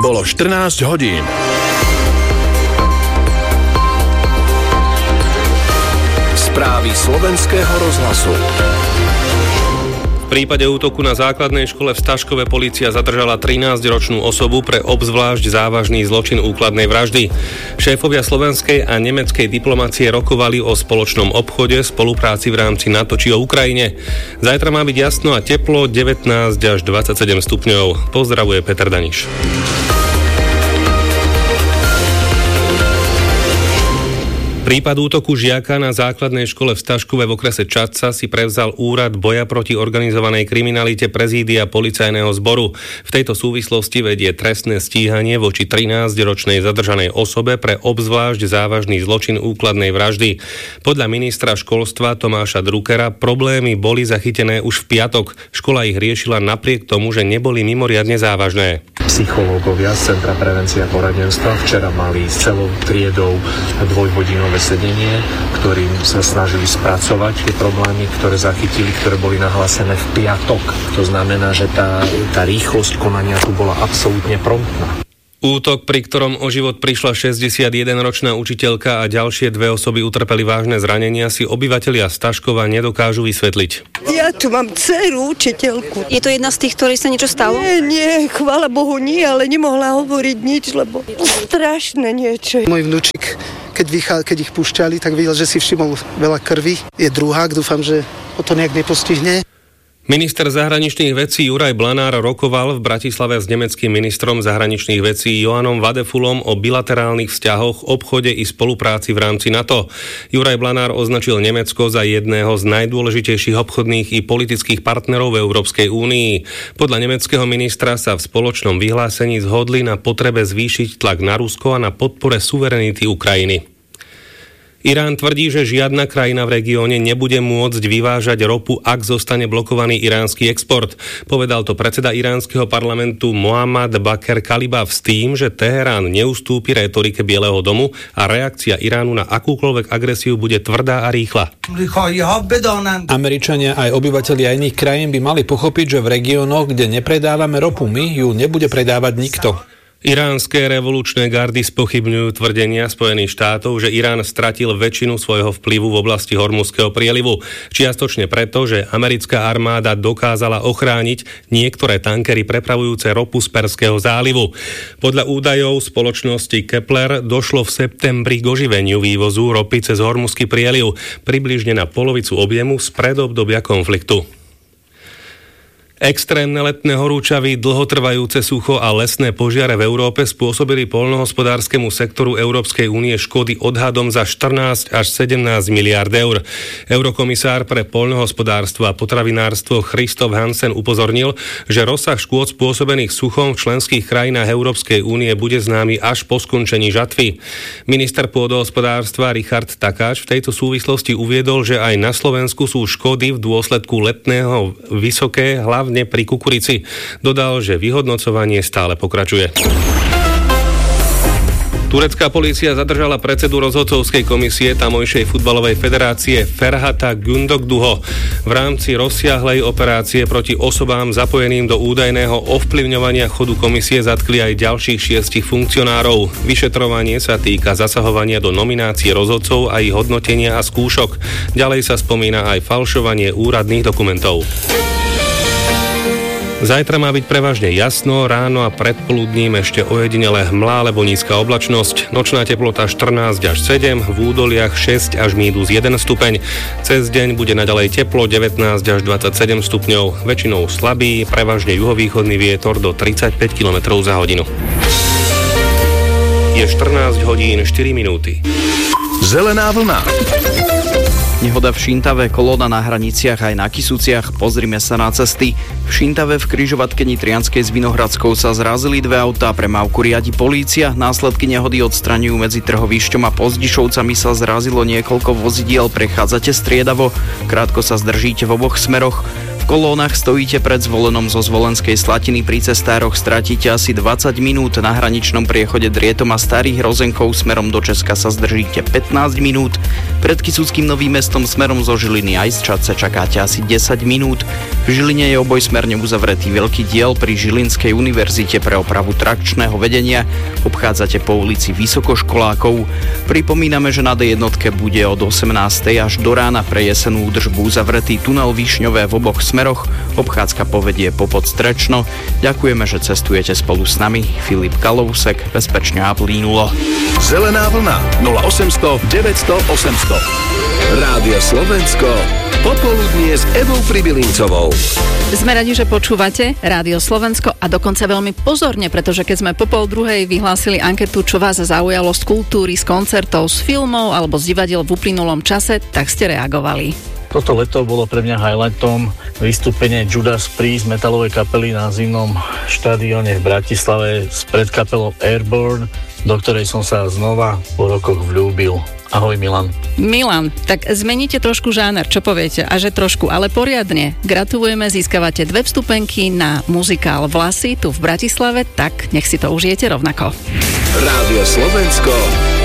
Bolo 14 hodín. Správy slovenského rozhlasu. V prípade útoku na základnej škole v Staškove polícia zadržala 13-ročnú osobu pre obzvlášť závažný zločin úkladnej vraždy. Šéfovia slovenskej a nemeckej diplomacie rokovali o spoločnom obchode, spolupráci v rámci NATO či o Ukrajine. Zajtra má byť jasno a teplo 19 až 27 stupňov. Pozdravuje Peter Daniš. Prípad útoku žiaka na základnej škole v Staškove v okrese Čadca si prevzal Úrad boja proti organizovanej kriminalite prezídia policajného zboru. V tejto súvislosti vedie trestné stíhanie voči 13-ročnej zadržanej osobe pre obzvlášť závažný zločin úkladnej vraždy. Podľa ministra školstva Tomáša Druckera problémy boli zachytené už v piatok. Škola ich riešila napriek tomu, že neboli mimoriadne závažné. Psychológovia z Centra prevencie a poradenstva včera mali s celou triedou dvojhodinové sedenie, ktorým sa snažili spracovať tie problémy, ktoré zachytili, ktoré boli nahlásené v piatok. To znamená, že tá rýchlosť konania tu bola absolútne promptná. Útok, pri ktorom o život prišla 61-ročná učiteľka a ďalšie dve osoby utrpeli vážne zranenia, si obyvatelia Staškova nedokážu vysvetliť. Ja tu mám dceru, učiteľku. Je to jedna z tých, ktorej sa niečo stalo? Nie, chvála Bohu nie, ale nemohla hovoriť nič, lebo strašné niečo. Môj vnúčik, keď ich púšťali, tak videl, že si všimol veľa krvi. Je druhák, dúfam, že ho to nejak nepostihne. Minister zahraničných vecí Juraj Blanár rokoval v Bratislave s nemeckým ministrom zahraničných vecí Johannom Vadefulom o bilaterálnych vzťahoch, obchode i spolupráci v rámci NATO. Juraj Blanár označil Nemecko za jedného z najdôležitejších obchodných i politických partnerov v Európskej únii. Podľa nemeckého ministra sa v spoločnom vyhlásení zhodli na potrebe zvýšiť tlak na Rusko a na podpore suverenity Ukrajiny. Irán tvrdí, že žiadna krajina v regióne nebude môcť vyvážať ropu, ak zostane blokovaný iránsky export. Povedal to predseda iránskeho parlamentu Mohammad Bakr Kalibaf s tým, že Teherán neustúpi rétorike Bieleho domu a reakcia Iránu na akúkoľvek agresiu bude tvrdá a rýchla. Američania aj obyvatelia iných krajín by mali pochopiť, že v regiónoch, kde nepredávame ropu my, ju nebude predávať nikto. Iránske revolučné gardy spochybňujú tvrdenia Spojených štátov, že Irán stratil väčšinu svojho vplyvu v oblasti Hormuzského prielivu. Čiastočne preto, že americká armáda dokázala ochrániť niektoré tankery prepravujúce ropu z Perského zálivu. Podľa údajov spoločnosti Kepler došlo v septembri k oživeniu vývozu ropy cez Hormuzský prieliv, približne na polovicu objemu z predobdobia konfliktu. Extrémne letné horúčavy, dlhotrvajúce sucho a lesné požiare v Európe spôsobili poľnohospodárskemu sektoru Európskej únie škody odhadom za 14 až 17 miliárd eur. Eurokomisár pre poľnohospodárstvo a potravinárstvo Christoph Hansen upozornil, že rozsah škôd spôsobených suchom v členských krajinách Európskej únie bude známy až po skončení žatvy. Minister pôdohospodárstva Richard Takáč v tejto súvislosti uviedol, že aj na Slovensku sú škody v dôsledku letného vysoké, hlavne pri kukurici. Dodal, že vyhodnocovanie stále pokračuje. Turecká polícia zadržala predsedu rozhodcovskej komisie tamojšej futbalovej federácie Ferhata Gündogduho. V rámci rozsiahlej operácie proti osobám zapojeným do údajného ovplyvňovania chodu komisie zatkli aj ďalších 6 funkcionárov. Vyšetrovanie sa týka zasahovania do nominácie rozhodcov a ich hodnotenia a skúšok. Ďalej sa spomína aj falšovanie úradných dokumentov. Zajtra má byť prevažne jasno, ráno a predpoludním ešte ojedinele hmla alebo nízka oblačnosť. Nočná teplota 14 až 7, v údoliach 6 až -1 stupeň. Cez deň bude naďalej teplo 19 až 27 stupňov. Väčšinou slabý, prevažne juhovýchodný vietor do 35 km za hodinu. Je 14 hodín 4 minúty. Zelená vlna. Nehoda v Šintave, kolóna na hraniciach aj na Kisúciach, pozrime sa na cesty. V Šintave v križovatke Nitrianskej s Vinohradskou sa zrazili dve autá, premávku riadi polícia, následky nehody odstraňujú medzi Trhovišťom a Pozdišovcami sa zrazilo niekoľko vozidiel, prechádzate striedavo, krátko sa zdržíte v oboch smeroch. V kolónach stojíte pred Zvolenom zo Zvolenskej Slatiny pri cestároch, stratíte asi 20 minút, na hraničnom priechode Drietom a Starých Rozenkov smerom do Česka sa zdržíte 15 minút, pred Kysuckým Novým Mestom smerom zo Žiliny aj z Čadce čakáte asi 10 minút. V Žiline je obojsmerne uzavretý veľký diel pri Žilinskej univerzite pre opravu trakčného vedenia, obchádzate po ulici vysokoškolákov. Pripomíname, že na D1 bude od 18. až do rána pre jesenú údržbu uzavretý tunel Višňové v oboch smeroch, obchádzka povedie po Podstrečno. Ďakujeme, že cestujete spolu s nami. Filip Kalousek, bezpečne a plynulo. Zelená vlna 0800 900 800. Rádio Slovensko. Popoludnie s Evou Pribilincovou. Sme radi, že počúvate Rádio Slovensko a dokonca veľmi pozorne, pretože keď sme po 12:30 vyhlásili anketu, čo vás zaujalo z kultúry, z koncertov, z filmov alebo z divadiel v uplynulom čase, tak ste reagovali. Toto leto bolo pre mňa highlightom vystúpenie Judas Priest metalovej kapely na zimnom štadióne v Bratislave s predkapelou Airborne, do ktorej som sa znova po rokoch vľúbil. Ahoj Milan. Milan, tak zmeníte trošku žáner, čo poviete? A že trošku, ale poriadne. Gratulujeme, získavate 2 vstupenky na muzikál Vlasy tu v Bratislave, tak nech si to užijete rovnako. Rádio Slovensko.